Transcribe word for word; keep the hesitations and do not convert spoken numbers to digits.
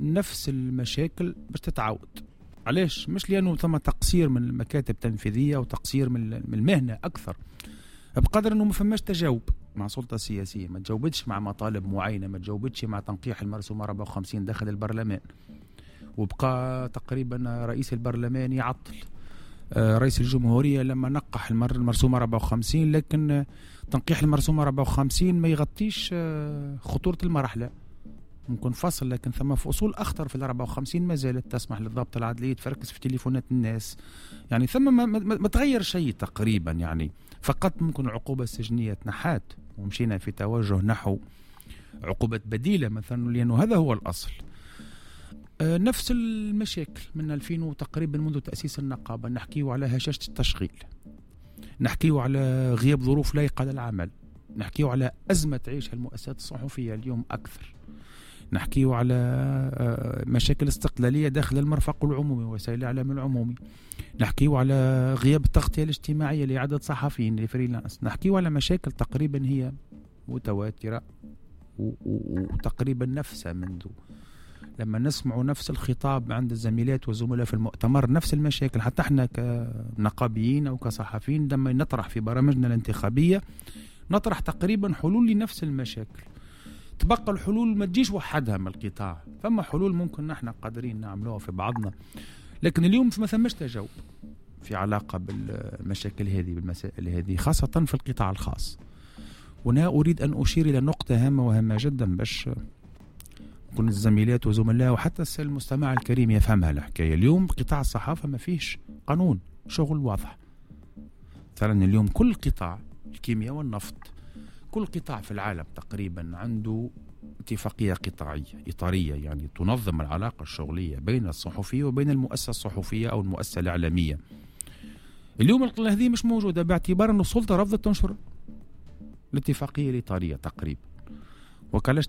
نفس المشاكل باش تتعاود. علاش؟ مش لأنه ثم تقصير من المكاتب التنفيذية أو تقصير من المهنة أكثر، بقدر أنه ما فماش تجاوب مع سلطة سياسية، ما تجاوبتش مع مطالب معينة، ما تجاوبتش مع تنقيح المرسوم أربعة وخمسين داخل البرلمان، وبقى تقريبا رئيس البرلمان يعطل رئيس الجمهورية لما نقح المرسوم أربعة وخمسين، لكن تنقيح المرسوم أربعة وخمسين ما يغطيش خطورة المرحلة، ممكن فصل، لكن ثم فصول أخطر في الأربعة وخمسين ما زالت تسمح للضابط العدلية تفركس في تليفونات الناس. يعني ثم ما, ما, ما تغير شيء تقريبا، يعني فقط ممكن العقوبة السجنية تنحات ومشينا في توجه نحو عقوبة بديلة مثلا، لأنه هذا هو الأصل. آه نفس المشاكل من ألفين وتقريبا منذ تأسيس النقابة، نحكيه على هشاشة التشغيل، نحكيه على غياب ظروف لايقة للعمل، نحكيه على أزمة تعيشها المؤسسات الصحفية اليوم أكثر، نحكيه على مشاكل استقلالية داخل المرفق العمومي ووسائل الإعلام العمومي، نحكيه على غياب التغطية الاجتماعية لعدد صحفيين لفريلانس، نحكيه على مشاكل تقريبا هي متواترة وتقريبا نفسها منذ لما نسمع نفس الخطاب عند الزميلات والزملاء في المؤتمر، نفس المشاكل. حتى احنا كنقابيين أو كصحفيين لما نطرح في برامجنا الانتخابية نطرح تقريبا حلول لنفس المشاكل. تبقى الحلول ما تجيش وحدها من القطاع، فما حلول ممكن نحن قادرين نعملوها في بعضنا، لكن اليوم ما ثماش تجاوب في علاقة بالمشاكل هذه بالمسائل هذه، خاصة في القطاع الخاص. وأنا أريد أن أشير إلى نقطة هامة وهامة جدا باش كل الزميلات وزملاء وحتى المستمع الكريم يفهمها الحكاية. اليوم قطاع الصحافة ما فيش قانون شغل واضح. مثلا اليوم كل قطاع الكيمياء والنفط، كل قطاع في العالم تقريبا عنده اتفاقية قطاعية إطارية، يعني تنظم العلاقة الشغلية بين الصحفي وبين المؤسسة الصحفية أو المؤسسة الإعلامية. اليوم هذه مش موجودة باعتبار أن السلطة رفضت تنشر الاتفاقية الإطارية تقريبا. وكالة